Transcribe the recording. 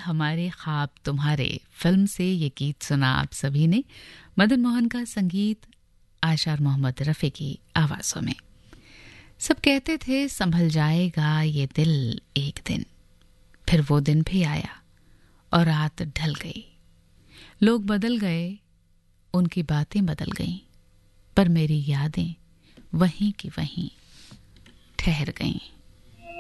हमारे ख्वाब तुम्हारे फिल्म से ये गीत सुना आप सभी ने। मदन मोहन का संगीत, आशा और मोहम्मद रफ़ी की आवाज़ों में। सब कहते थे संभल जाएगा ये दिल एक दिन, फिर वो दिन भी आया और रात ढल गई। लोग बदल गए, उनकी बातें बदल गईं, पर मेरी यादें वहीं की वहीं ठहर गईं।